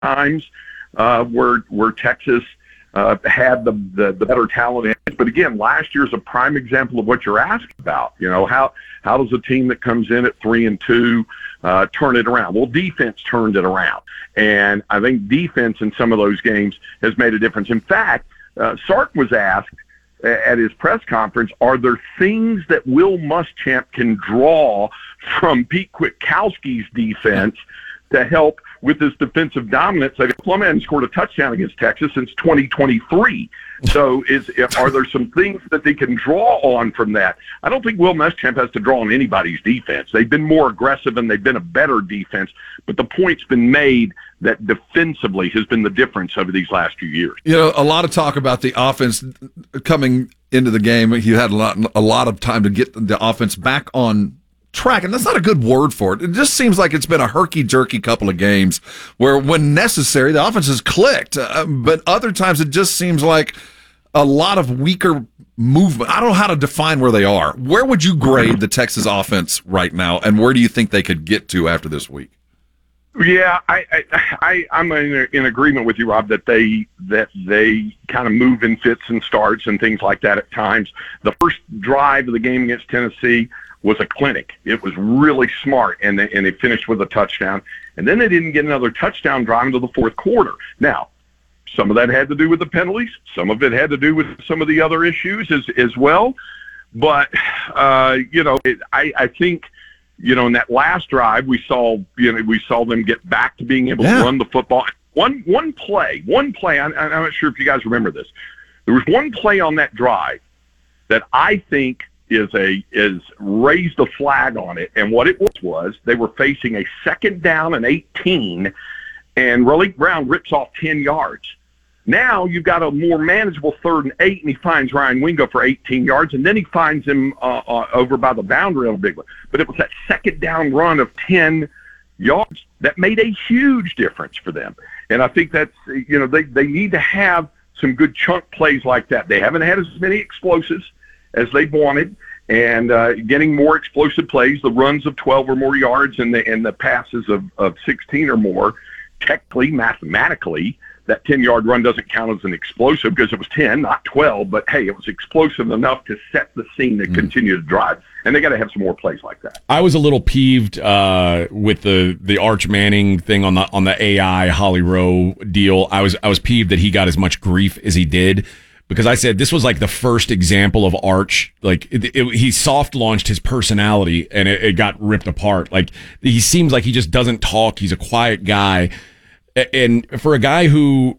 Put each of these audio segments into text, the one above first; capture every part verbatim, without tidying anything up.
times uh, where where Texas uh, had the, the the better talent. But again, last year's a prime example of what you're asking about. You know, how how does a team that comes in at three and two uh, turn it around? Well, defense turned it around, and I think defense in some of those games has made a difference. In fact, uh, Sark was asked at his press conference, are there things that Will Muschamp can draw from Pete Kwiatkowski's defense to help with his defensive dominance? Plum hadn't scored a touchdown against Texas since twenty twenty-three. So is are there some things that they can draw on from that? I don't think Will Muschamp has to draw on anybody's defense. They've been more aggressive and they've been a better defense, but the point's been made that defensively has been the difference over these last few years. You know, a lot of talk about the offense coming into the game. You had a lot, a lot of time to get the offense back on track, and that's not a good word for it. It just seems like it's been a herky-jerky couple of games where, when necessary, the offense has clicked, uh, but other times it just seems like a lot of weaker movement. I don't know how to define where they are. Where would you grade the Texas offense right now, and where do you think they could get to after this week? Yeah, I, I, I, I'm in, in agreement with you, Rob, that they that they kind of move in fits and starts and things like that at times. The first drive of the game against Tennessee was a clinic. It was really smart, and they, and they finished with a touchdown. And then they didn't get another touchdown drive until the fourth quarter. Now, some of that had to do with the penalties. Some of it had to do with some of the other issues as as well. But, uh, you know, it, I, I think – you know, in that last drive, we saw, you know, we saw them get back to being able yeah. to run the football. One, one play, one play. I'm, I'm not sure if you guys remember this. There was one play on that drive that I think is a is raised a flag on it. And what it was was they were facing a second down and eighteen, and Raleigh Brown rips off ten yards. Now you've got a more manageable third and eight, and he finds Ryan Wingo for eighteen yards, and then he finds him uh, uh, over by the boundary on a big one. But it was that second down run of ten yards that made a huge difference for them. And I think that's, you know, they, they need to have some good chunk plays like that. They haven't had as many explosives as they've wanted, and uh, getting more explosive plays, the runs of twelve or more yards and the, and the passes of, of sixteen or more, technically, mathematically, that ten-yard run doesn't count as an explosive because it was ten, not twelve, but, hey, it was explosive enough to set the scene to mm. continue to drive. And they got to have some more plays like that. I was a little peeved uh, with the, the Arch Manning thing on the on the A I Holly Rowe deal. I was I was peeved that he got as much grief as he did, because I said this was like the first example of Arch. Like it, it, he soft launched his personality and it, it got ripped apart. Like he seems like he just doesn't talk. He's a quiet guy. And for a guy who,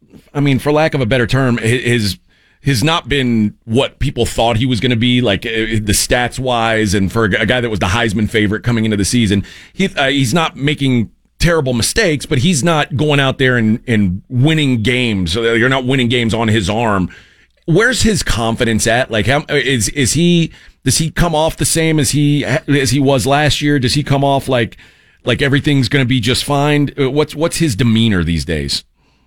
I mean, for lack of a better term, his has not been what people thought he was going to be, like the stats wise, and for a guy that was the Heisman favorite coming into the season, he uh, he's not making terrible mistakes, but he's not going out there and, and winning games. So you're not winning games on his arm. Where's his confidence at? Like, how is is he? Does he come off the same as he as he was last year? Does he come off like? Like everything's going to be just fine? What's what's his demeanor these days?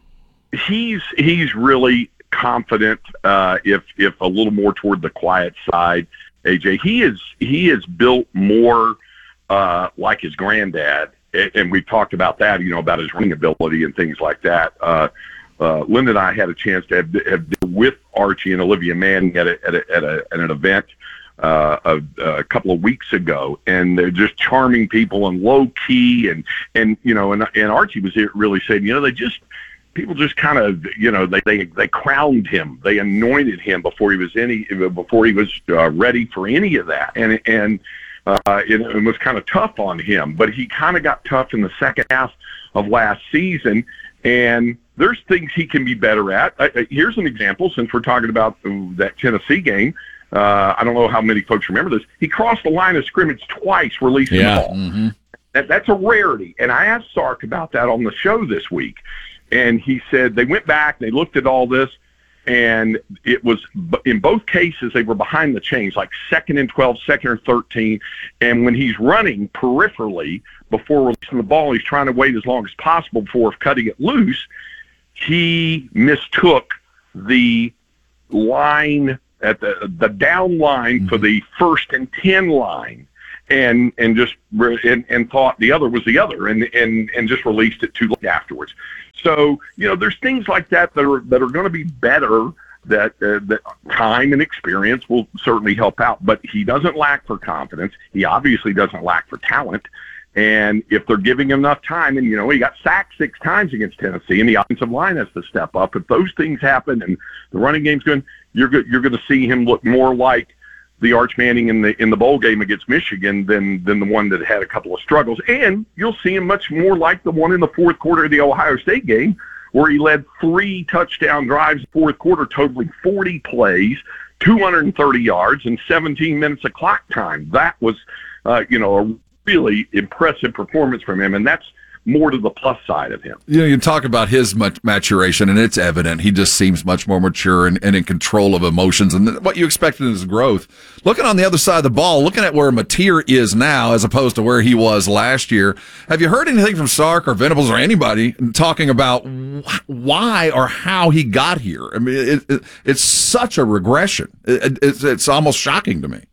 He's he's really confident. Uh, if if a little more toward the quiet side, A J. He is he is built more uh, like his granddad, and we've talked about that. You know, about his running ability and things like that. Uh, uh, Linda and I had a chance to have, have with Archie and Olivia Manning at a, at a, at, a, at an event. Uh, a, a couple of weeks ago, and they're just charming people and low key, and and you know, and and Archie was really saying, you know, they just people just kind of, you know, they they they crowned him, they anointed him before he was any before he was uh, ready for any of that, and and uh, it, it was kind of tough on him, but he kind of got tough in the second half of last season, and there's things he can be better at. Uh, here's an example, since we're talking about that Tennessee game. Uh, I don't know how many folks remember this. He crossed the line of scrimmage twice, releasing yeah. the ball. Mm-hmm. That, that's a rarity. And I asked Sark about that on the show this week. And he said they went back, they looked at all this, and it was, in both cases, they were behind the chains, like second and twelve, second and thirteen. And when he's running peripherally before releasing the ball, he's trying to wait as long as possible before cutting it loose. He mistook the line at the the down line mm-hmm. for the first and ten line, and and just re- and, and thought the other was the other, and and and just released it too late afterwards. So you know, there's things like that that are that are going to be better. That uh, that time and experience will certainly help out, but he doesn't lack for confidence. He obviously doesn't lack for talent. And if they're giving him enough time, and, you know, he got sacked six times against Tennessee, and the offensive line has to step up. If those things happen and the running game's good, you're good, you're going to see him look more like the Arch Manning in the in the bowl game against Michigan than than the one that had a couple of struggles. And you'll see him much more like the one in the fourth quarter of the Ohio State game, where he led three touchdown drives in the fourth quarter, totaling forty plays, two hundred thirty yards, and seventeen minutes of clock time. That was, uh, you know, a really impressive performance from him, and that's more to the plus side of him. You know, you talk about his maturation, and it's evident. He just seems much more mature and, and in control of emotions and what you expected in his growth. Looking on the other side of the ball, looking at where Mateer is now as opposed to where he was last year, have you heard anything from Sark or Venables or anybody talking about why or how he got here? I mean, it, it, it's such a regression. It, it's, it's almost shocking to me.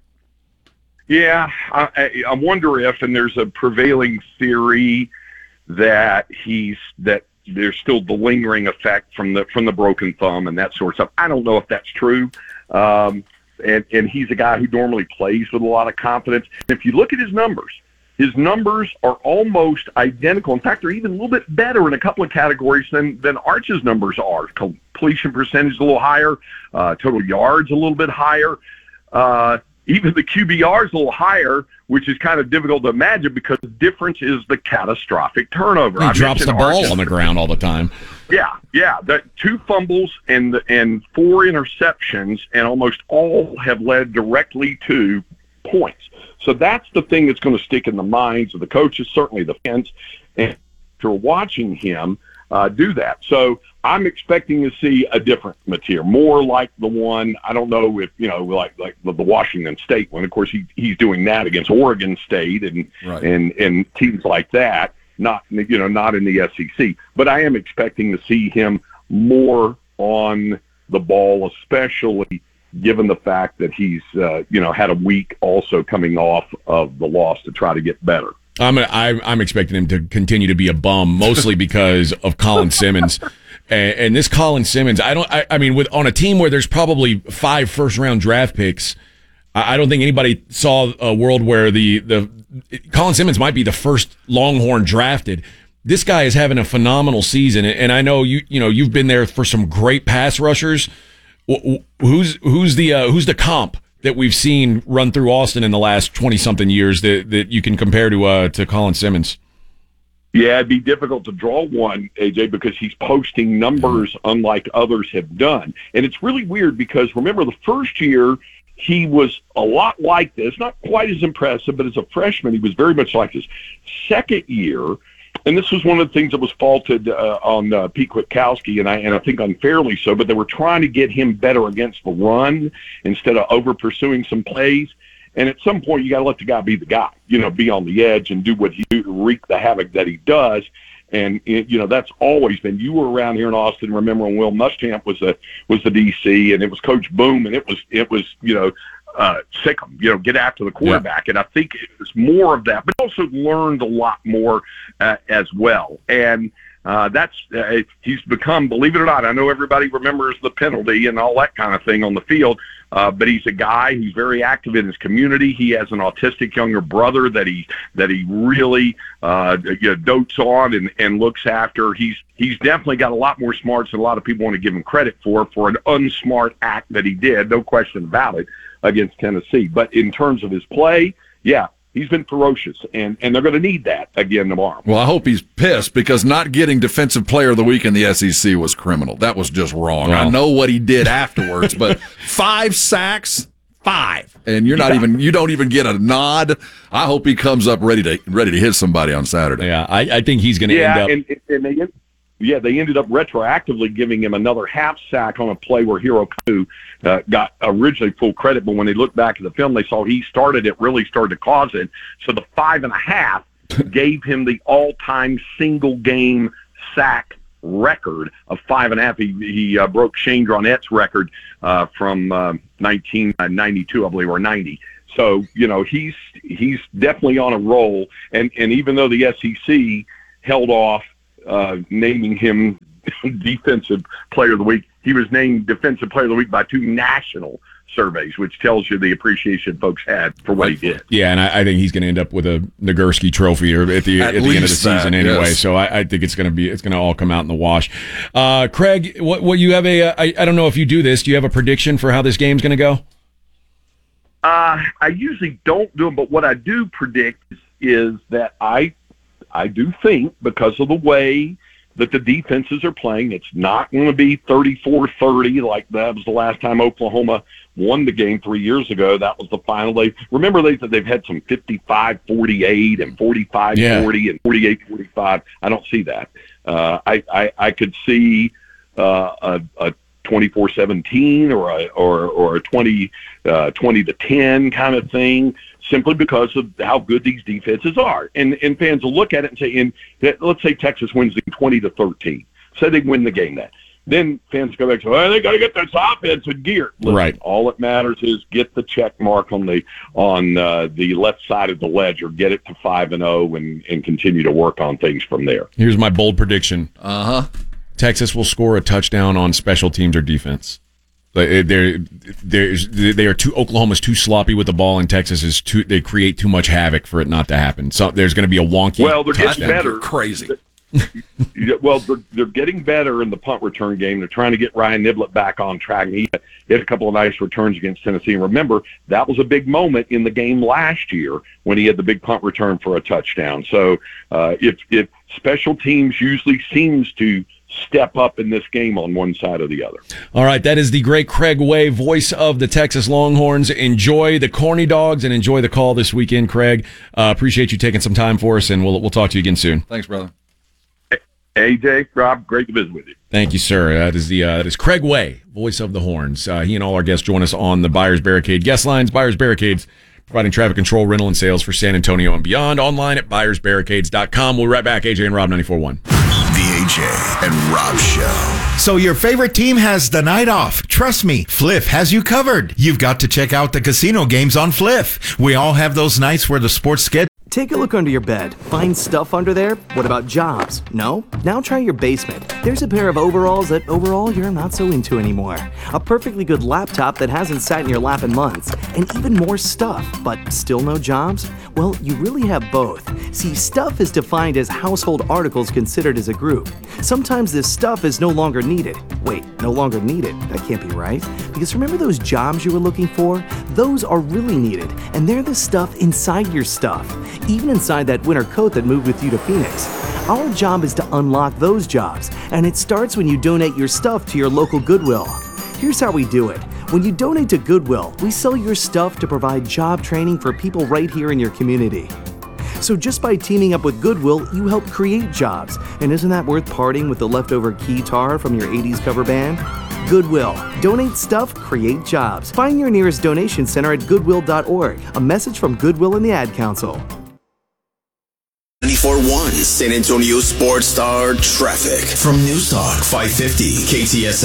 Yeah, I, I wonder if, and there's a prevailing theory that he's that there's still the lingering effect from the from the broken thumb and that sort of stuff. I don't know if that's true. Um, and and he's a guy who normally plays with a lot of confidence. If you look at his numbers, his numbers are almost identical. In fact, they're even a little bit better in a couple of categories than than Arch's numbers are. Completion percentage is a little higher, uh, total yards a little bit higher. Uh, Even the Q B R is a little higher, which is kind of difficult to imagine because the difference is the catastrophic turnover. He I drops the ball Arch- on the ground all the time. Yeah, yeah. The two fumbles and the, and four interceptions, and almost all have led directly to points. So that's the thing that's going to stick in the minds of the coaches, certainly the fans, and after watching him uh, do that. So I'm expecting to see a different Mateer, more like the one, I don't know if, you know, like like the Washington State one. Of course, he he's doing that against Oregon State and right. and and teams like that, not, you know, not in the S E C. But I am expecting to see him more on the ball, especially given the fact that he's, uh, you know, had a week also coming off of the loss to try to get better. I'm a, I, I'm expecting him to continue to be a bum, mostly because of Colin Simmons. And, and this Colin Simmons, I don't. I, I mean, with on a team where there's probably five first round draft picks, I, I don't think anybody saw a world where the the Colin Simmons might be the first Longhorn drafted. This guy is having a phenomenal season, and I know you. You know, you've been there for some great pass rushers. Who's who's the uh, who's the comp that we've seen run through Austin in the last twenty something years that that you can compare to uh, to Colin Simmons? Yeah, it'd be difficult to draw one, A J, because he's posting numbers unlike others have done. And it's really weird because, remember, the first year he was a lot like this, not quite as impressive, but as a freshman he was very much like this. Second year, and this was one of the things that was faulted uh, on uh, Pete Kwiatkowski, and I, and I think unfairly so, but they were trying to get him better against the run instead of over-pursuing some plays. And at some point, you got to let the guy be the guy, you know, be on the edge and do what he do to wreak the havoc that he does. And, it, you know, that's always been, you were around here in Austin, remember when Will Muschamp was the, was the D C, and it was Coach Boom, and it was, it was, you know, uh, sick him, you know, get after the quarterback. Yeah. And I think it was more of that, but also learned a lot more uh, as well. And, Uh, that's uh, he's become, believe it or not, I know everybody remembers the penalty and all that kind of thing on the field, uh, but he's a guy who's very active in his community. He has an autistic younger brother that he that he really uh, you know, dotes on and, and looks after. He's he's definitely got a lot more smarts than a lot of people want to give him credit for for an unsmart act that he did, no question about it, against Tennessee. But in terms of his play, yeah. He's been ferocious, and, and they're going to need that again tomorrow. Well, I hope he's pissed because not getting Defensive Player of the Week in the S E C was criminal. That was just wrong. Well, I know what he did afterwards, but five sacks, five, and you're not yeah. even you don't even get a nod. I hope he comes up ready to ready to hit somebody on Saturday. Yeah, I, I think he's going to yeah, end up. And, and they, yeah, they ended up retroactively giving him another half sack on a play where Hero Kanu uh, got originally full credit, but when they looked back at the film, they saw he started it, really started to cause it. So the five and a half gave him the all-time single-game sack record of five and a half. He, he uh, broke Shane Dronette's record uh, from uh, nineteen ninety-two, I believe, or ninety. So, you know, he's he's definitely on a roll. And, and even though the S E C held off uh, naming him Defensive Player of the Week, he was named Defensive Player of the Week by two national surveys, which tells you the appreciation folks had for what he did. Yeah, and I, I think he's going to end up with a Nagurski trophy or at the at, at the end of the season that, anyway. Yes. So I, I think it's going to be it's going to all come out in the wash. Uh, Craig, what what you have a I, I don't know if you do this. Do you have a prediction for how this game's going to go? Uh, I usually don't do them, but what I do predict is, is that I I do think because of the way that the defenses are playing, it's not going to be thirty-four thirty like that was the last time Oklahoma won the game three years ago. That was the final. They remember they they've had some fifty-five forty-eight and forty-five forty yeah. and forty-eight forty-five. I don't see that. Uh, I, I I could see uh, a, a twenty-four seventeen or a or or a twenty uh, twenty to ten kind of thing, simply because of how good these defenses are. And and fans will look at it and say, in let's say Texas wins the twenty to thirteen. Say they win the game that. Then fans go back and say, well, they got to get this offense in gear. Listen, right. All that matters is get the check mark on the on uh, the left side of the ledger, get it to five and zero, and and continue to work on things from there. Here's my bold prediction. Uh huh. Texas will score a touchdown on special teams or defense. They're, they're, they are too. Oklahoma's too sloppy with the ball, and Texas is too. They create too much havoc for it not to happen. So there's going to be a wonky. Well, they're touchdown. getting better. Crazy. Well, they're, they're getting better in the punt return game. They're trying to get Ryan Niblett back on track. He hit a couple of nice returns against Tennessee. And remember, that was a big moment in the game last year when he had the big punt return for a touchdown. So uh, if if special teams usually seems to step up in this game on one side or the other. All right, that is the great Craig Way, voice of the Texas Longhorns. Enjoy the Corny Dogs and enjoy the call this weekend, Craig. Uh, appreciate you taking some time for us, and we'll we'll talk to you again soon. Thanks, brother. A J, Rob, great to visit with you. Thank you, sir. That is the uh, that is Craig Way, voice of the Horns. Uh, he and all our guests join us on the Buyers Barricade guest lines. Buyers Barricades, providing traffic control, rental, and sales for San Antonio and beyond. Online at buyers barricades dot com. We'll be right back. A J and Rob, ninety-four point one. The A J and Rob Show. So your favorite team has the night off. Trust me, Fliff has you covered. You've got to check out the casino games on Fliff. We all have those nights where the sports schedule. Take a look under your bed. Find stuff under there? What about jobs? No? Now try your basement. There's a pair of overalls that overall you're not so into anymore. A perfectly good laptop that hasn't sat in your lap in months. And even more stuff, but still no jobs? Well, you really have both. See, stuff is defined as household articles considered as a group. Sometimes this stuff is no longer needed. Wait, no longer needed? That can't be right. Because remember those jobs you were looking for? Those are really needed, and they're the stuff inside your stuff. Even inside that winter coat that moved with you to Phoenix. Our job is to unlock those jobs, and it starts when you donate your stuff to your local Goodwill. Here's how we do it. When you donate to Goodwill, we sell your stuff to provide job training for people right here in your community. So just by teaming up with Goodwill, you help create jobs. And isn't that worth parting with the leftover keytar from your eighties cover band? Goodwill. Donate stuff, create jobs. Find your nearest donation center at goodwill dot org. A message from Goodwill and the Ad Council. ninety-four point one San Antonio Sports Star traffic from News Talk five fifty K T S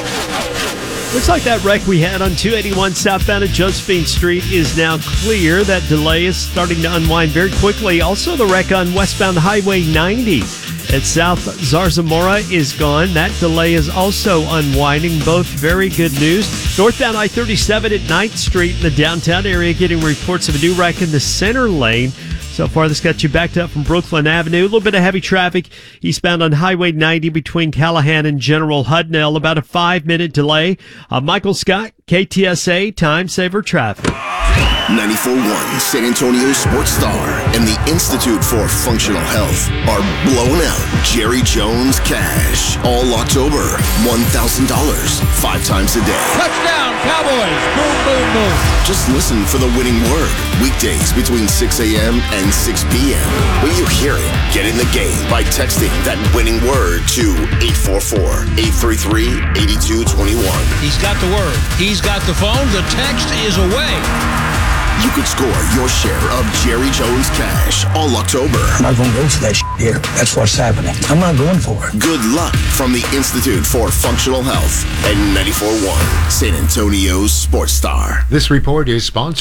A. Looks like that wreck we had on two eighty-one southbound at Josephine Street is now clear. That delay is starting to unwind very quickly. Also, the wreck on westbound Highway ninety at South Zarzamora is gone. That delay is also unwinding. Both very good news. Northbound I thirty-seven at ninth Street in the downtown area getting reports of a new wreck in the center lane. So far, this got you backed up from Brooklyn Avenue. A little bit of heavy traffic eastbound on Highway ninety between Callahan and General Hudnell. About a five-minute delay. Uh, Michael Scott, K T S A, Time Saver Traffic. ninety-four point one San Antonio Sports Star and the Institute for Functional Health are blowing out Jerry Jones cash all October. one thousand dollars, five times a day. Touchdown, Cowboys! Boom, boom, boom. Just listen for the winning word. Weekdays between six a.m. and six p.m. When you hear it, get in the game by texting that winning word to eight four four, eight three three, eight two two one. He's got the word. He's got the phone. The text is away. You could score your share of Jerry Jones cash all October. I'm not going to go for that shit here. That's what's happening. I'm not going for it. Good luck from the Institute for Functional Health and ninety-four point one San Antonio's Sports Star. This report is sponsored by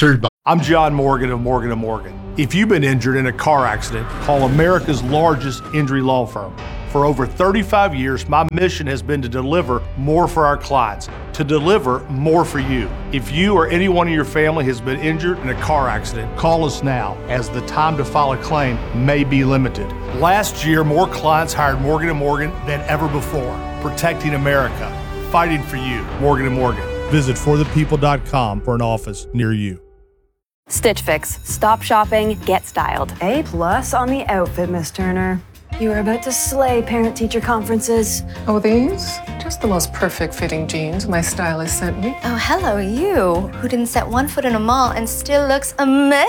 I'm John Morgan of Morgan and Morgan. If you've been injured in a car accident, call America's largest injury law firm. For over thirty-five years, my mission has been to deliver more for our clients, to deliver more for you. If you or anyone in your family has been injured in a car accident, call us now, as the time to file a claim may be limited. Last year, more clients hired Morgan and Morgan than ever before, protecting America, fighting for you. Morgan and Morgan. Visit for the people dot com for an office near you. Stitch Fix. Stop shopping, get styled. A plus on the outfit, Miss Turner. You are about to slay parent-teacher conferences. Oh, these? Just the most perfect fitting jeans my stylist sent me. Oh, hello, you, who didn't set one foot in a mall and still looks amazing.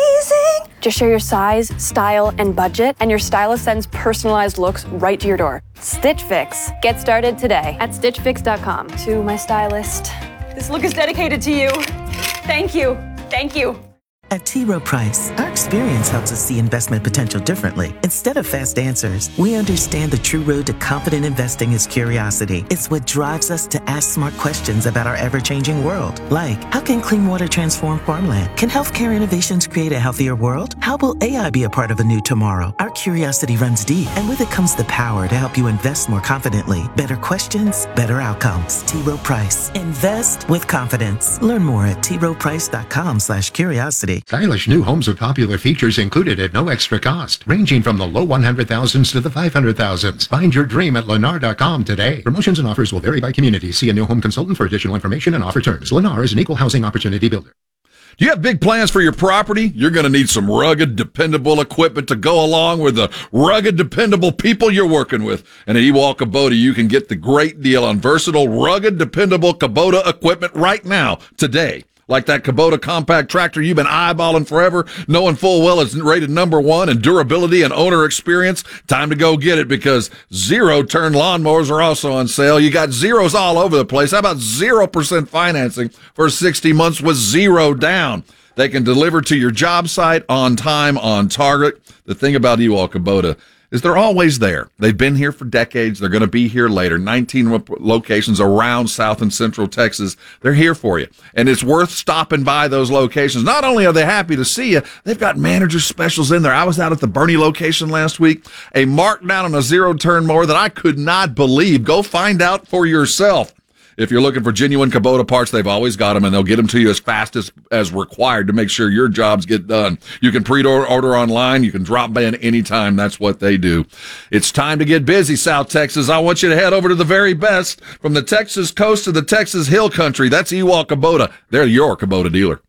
Just share your size, style, and budget, and your stylist sends personalized looks right to your door. Stitch Fix. Get started today at stitch fix dot com. To my stylist, this look is dedicated to you. Thank you. Thank you. At T. Rowe Price, our experience helps us see investment potential differently. Instead of fast answers, we understand the true road to confident investing is curiosity. It's what drives us to ask smart questions about our ever-changing world. Like, how can clean water transform farmland? Can healthcare innovations create a healthier world? How will A I be a part of a new tomorrow? Our curiosity runs deep, and with it comes the power to help you invest more confidently. Better questions, better outcomes. T. Rowe Price. Invest with confidence. Learn more at t rowe price dot com slash curiosity. Stylish new homes with popular features included at no extra cost, ranging from the low one hundred thousands to the five hundred thousands. Find your dream at Lennar dot com today. Promotions and offers will vary by community. See a new home consultant for additional information and offer terms. Lennar is an equal housing opportunity builder. Do you have big plans for your property? You're going to need some rugged, dependable equipment to go along with the rugged, dependable people you're working with. And at Ewald Kubota, you can get the great deal on versatile, rugged, dependable Kubota equipment right now, today. Like that Kubota compact tractor you've been eyeballing forever, knowing full well it's rated number one in durability and owner experience. Time to go get it, because zero-turn lawnmowers are also on sale. You got zeros all over the place. How about zero percent financing for sixty months with zero down? They can deliver to your job site on time, on target. The thing about Ewald Kubota is they're always there. They've been here for decades. They're going to be here later. nineteen locations around South and Central Texas. They're here for you. And it's worth stopping by those locations. Not only are they happy to see you, they've got manager specials in there. I was out at the Bernie location last week. A markdown on a zero-turn mower that I could not believe. Go find out for yourself. If you're looking for genuine Kubota parts, they've always got them, and they'll get them to you as fast as, as required to make sure your jobs get done. You can pre-order online. You can drop by in anytime. That's what they do. It's time to get busy, South Texas. I want you to head over to the very best. From the Texas coast to the Texas Hill Country, that's Ewald Kubota. They're your Kubota dealer.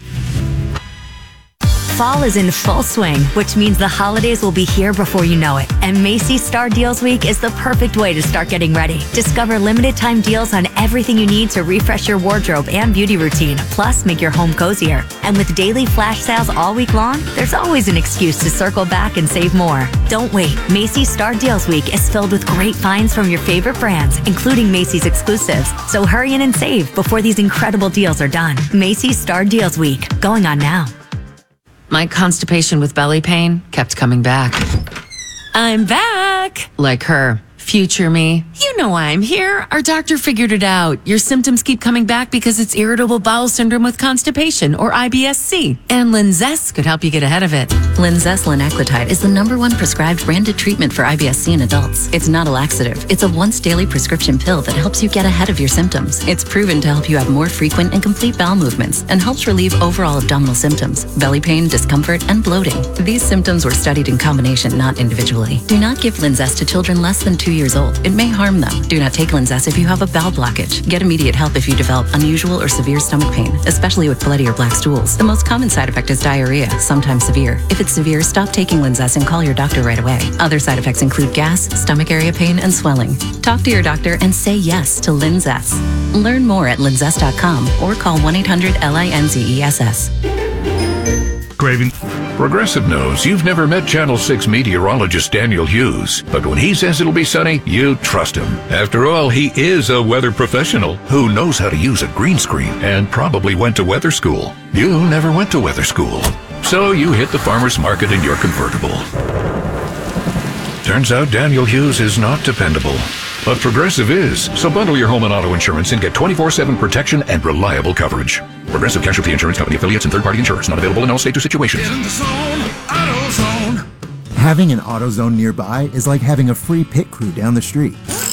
Fall is in full swing, which means the holidays will be here before you know it. And Macy's Star Deals Week is the perfect way to start getting ready. Discover limited time deals on everything you need to refresh your wardrobe and beauty routine, plus make your home cozier. And with daily flash sales all week long, there's always an excuse to circle back and save more. Don't wait. Macy's Star Deals Week is filled with great finds from your favorite brands, including Macy's exclusives. So hurry in and save before these incredible deals are done. Macy's Star Deals Week, going on now. My constipation with belly pain kept coming back. I'm back! Like her. Future me. You know why I'm here. Our doctor figured it out. Your symptoms keep coming back because it's irritable bowel syndrome with constipation, or I B S C. And Linzess could help you get ahead of it. Linzess linaclotide is the number one prescribed branded treatment for I B S C in adults. It's not a laxative. It's a once daily prescription pill that helps you get ahead of your symptoms. It's proven to help you have more frequent and complete bowel movements and helps relieve overall abdominal symptoms, belly pain, discomfort, and bloating. These symptoms were studied in combination, not individually. Do not give Linzess to children less than two years old. It may harm them. Do not take Linzess if you have a bowel blockage. Get immediate help if you develop unusual or severe stomach pain, especially with bloody or black stools. The most common side effect is diarrhea, sometimes severe. If it's severe, stop taking Linzess and call your doctor right away. Other side effects include gas, stomach area pain, and swelling. Talk to your doctor and say yes to Linzess. Learn more at linzess dot com or call one eight hundred L I N Z E S S. Craving. Progressive knows you've never met Channel six meteorologist Daniel Hughes, but when he says it'll be sunny, you trust him. After all, he is a weather professional who knows how to use a green screen and probably went to weather school. You never went to weather school, so you hit the farmer's market in your convertible. Turns out Daniel Hughes is not dependable, but Progressive is. So bundle your home and auto insurance and get twenty-four seven protection and reliable coverage. Progressive Casualty Insurance Company affiliates and third-party insurers. Not available in all states or situations. Get in the zone, AutoZone. Having an AutoZone nearby is like having a free pit crew down the street.